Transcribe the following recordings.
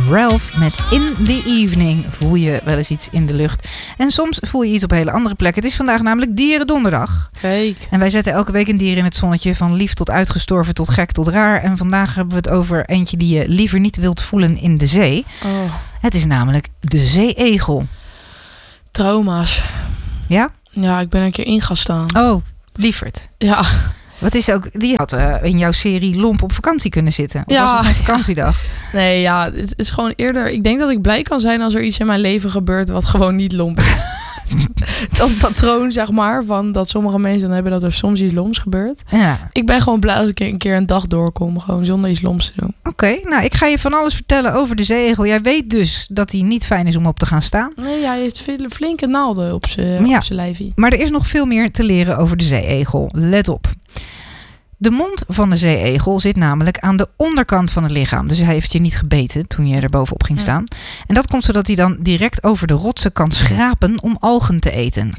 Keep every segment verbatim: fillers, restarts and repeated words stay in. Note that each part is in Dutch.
Ralph met In the Evening. Voel je wel eens iets in de lucht. En soms voel je iets op hele andere plekken. Het is vandaag namelijk Dierendonderdag. Kijk. En wij zetten elke week een dier in het zonnetje. Van lief tot uitgestorven tot gek tot raar. En vandaag hebben we het over eentje die je liever niet wilt voelen in de zee. Oh. Het is namelijk de zeeegel. Trauma's. Ja? Ja, ik ben een keer in gaan staan. Oh, lieverd. Ja. Wat is ook, die had uh, in jouw serie Lomp op vakantie kunnen zitten. Of ja, was het een vakantiedag? Nee, ja, het is gewoon eerder... Ik denk dat ik blij kan zijn als er iets in mijn leven gebeurt wat gewoon niet lomp is. Dat patroon, zeg maar, van dat sommige mensen dan hebben dat er soms iets loms gebeurt. Ja. Ik ben gewoon blij als ik een keer een dag doorkom, gewoon zonder iets loms te doen. Oké, okay, nou ik ga je van alles vertellen over de zeeegel. Jij weet dus dat hij niet fijn is om op te gaan staan. Nee, ja, hij heeft veel, flinke naalden op zijn ja, lijfie. Maar er is nog veel meer te leren over de zeeegel. Let op. De mond van de zeeegel zit namelijk aan de onderkant van het lichaam. Dus hij heeft je niet gebeten toen je er bovenop ging staan. Ja. En dat komt zodat hij dan direct over de rotsen kan schrapen om algen te eten.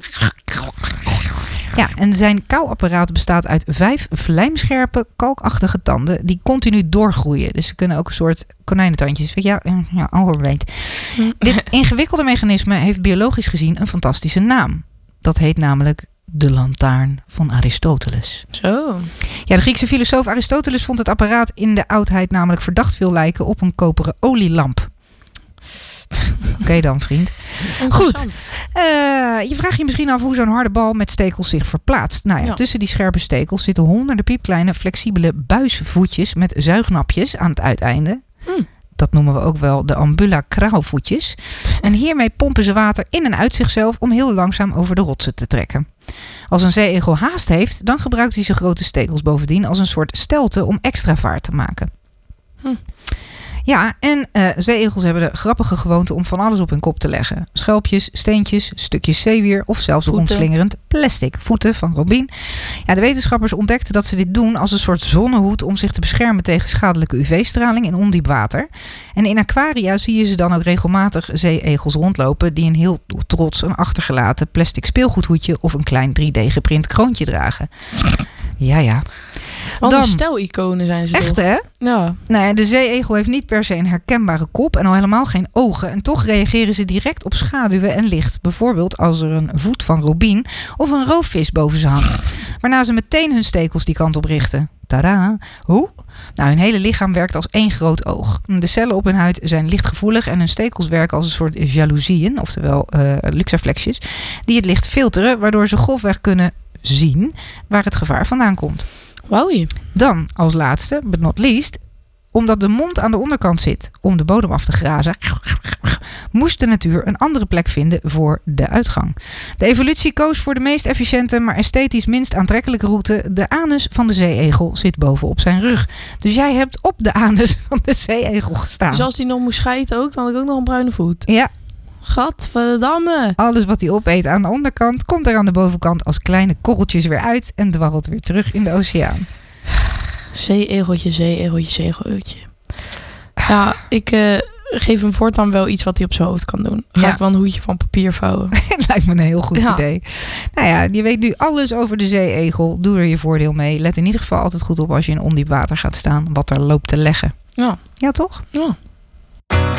Ja, en zijn kauwapparaat bestaat uit vijf vlijmscherpe, kalkachtige tanden die continu doorgroeien. Dus ze kunnen ook een soort konijnentandjes. Weet je, ja, algemeet. Hm. Dit ingewikkelde mechanisme heeft biologisch gezien een fantastische naam. Dat heet namelijk de lantaarn van Aristoteles. Zo. Ja, de Griekse filosoof Aristoteles vond het apparaat in de oudheid namelijk verdacht veel lijken op een koperen olielamp. Oké okay dan, vriend. Goed. Uh, je vraagt je misschien af hoe zo'n harde bal met stekels zich verplaatst. Nou ja, ja, tussen die scherpe stekels zitten honderden piepkleine flexibele buisvoetjes met zuignapjes aan het uiteinde. Hm. Dat noemen we ook wel de ambula kraalvoetjes. En hiermee pompen ze water in en uit zichzelf om heel langzaam over de rotsen te trekken. Als een zeeegel haast heeft, dan gebruikt hij zijn grote stekels bovendien als een soort stelte om extra vaart te maken. Hm. Ja, en uh, zeeegels hebben de grappige gewoonte om van alles op hun kop te leggen. Schelpjes, steentjes, stukjes zeewier of zelfs voeten. Rondslingerend plastic. Voeten van Robin. Ja, de wetenschappers ontdekten dat ze dit doen als een soort zonnehoed om zich te beschermen tegen schadelijke U V-straling in ondiep water. En in aquaria zie je ze dan ook regelmatig zeeegels rondlopen die een heel trots een achtergelaten plastic speelgoedhoedje of een klein drie D geprint kroontje dragen. Ja, ja. Wat een stijl-iconen zijn ze. Echt, toch? hè? Ja. Nou, de zeeegel heeft niet per se een herkenbare kop en al helemaal geen ogen. En toch reageren ze direct op schaduwen en licht. Bijvoorbeeld als er een voet van Robin of een roofvis boven ze hangt. Waarna ze meteen hun stekels die kant op richten. Tadaa! Hoe? Nou, hun hele lichaam werkt als één groot oog. De cellen op hun huid zijn lichtgevoelig en hun stekels werken als een soort jaloezieën, oftewel uh, luxaflexjes, die het licht filteren, waardoor ze grofweg kunnen zien waar het gevaar vandaan komt. Wauw. Dan als laatste, but not least, omdat de mond aan de onderkant zit om de bodem af te grazen, moest de natuur een andere plek vinden voor de uitgang. De evolutie koos voor de meest efficiënte, maar esthetisch minst aantrekkelijke route. De anus van de zeeegel zit bovenop zijn rug. Dus jij hebt op de anus van de zeeegel gestaan. Dus als die nog moest schijten ook, dan had ik ook nog een bruine voet. Ja. Gadverdamme. Alles wat hij opeet aan de onderkant komt er aan de bovenkant als kleine korreltjes weer uit en dwarrelt weer terug in de oceaan. Zeeegeltje, zeeegeltje, zeeegeltje. Ja, ik uh, geef hem voortaan wel iets wat hij op zijn hoofd kan doen. Ga ja. ik wel een hoedje van papier vouwen. Lijkt me een heel goed ja. idee. Nou ja, je weet nu alles over de zeeegel. Doe er je voordeel mee. Let in ieder geval altijd goed op als je in ondiep water gaat staan wat er loopt te leggen. Ja. Ja, toch? Ja.